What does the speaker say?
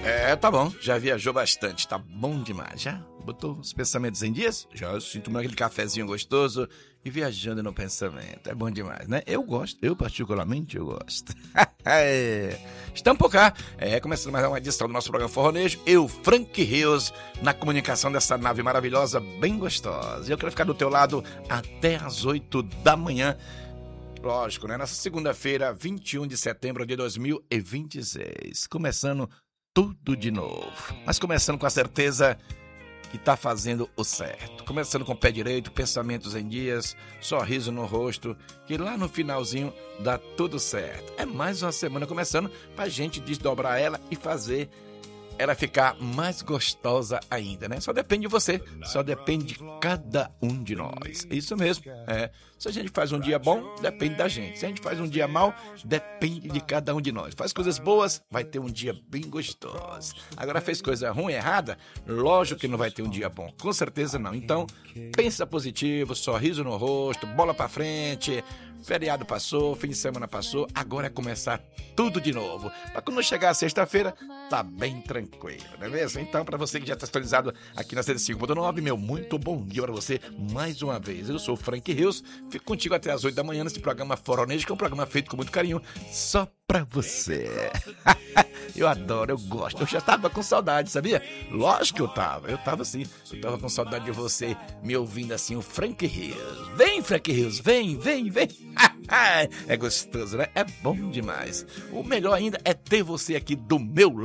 Tá bom. Já viajou bastante, tá bom demais. Já botou os pensamentos em dias? Já sinto tomando aquele cafezinho gostoso e viajando no pensamento. É bom demais, né? Eu gosto, eu particularmente eu gosto. Estamos por cá. Começando mais uma edição do nosso programa Forronejo. Eu, Frank Rios, na comunicação dessa nave maravilhosa, bem gostosa. E eu quero ficar do teu lado até às 8 da manhã. Lógico, né? Nessa segunda-feira, 21 de setembro de 2026. Começando tudo de novo. Mas começando com a certeza que tá fazendo o certo. Começando com o pé direito, pensamentos em dias, sorriso no rosto, que lá no finalzinho dá tudo certo. É mais uma semana começando pra gente desdobrar ela e fazer ela ficar mais gostosa ainda, né? Só depende de você, só depende de cada um de nós. Isso mesmo, Se a gente faz um dia bom, depende da gente. Se a gente faz um dia mal, depende de cada um de nós. Faz coisas boas, vai ter um dia bem gostoso. Agora fez coisa ruim, errada, lógico que não vai ter um dia bom. Com certeza não. Então, pensa positivo, sorriso no rosto, bola pra frente. Feriado passou, fim de semana passou, agora é começar tudo de novo. Para quando chegar a sexta-feira, tá bem tranquilo, não é mesmo? Então, para você que já está atualizado aqui na 105.9, meu muito bom dia para você mais uma vez. Eu sou o Frank Rios, fico contigo até as 8 da manhã nesse programa Forronejo, que é um programa feito com muito carinho, só pra você. Eu adoro, eu gosto. Eu já tava com saudade, sabia? Lógico que eu tava sim. Eu tava com saudade de você me ouvindo assim, o Frank Rios. Vem, Frank Rios, vem. É gostoso, né? É bom demais. O melhor ainda é ter você aqui do meu lado.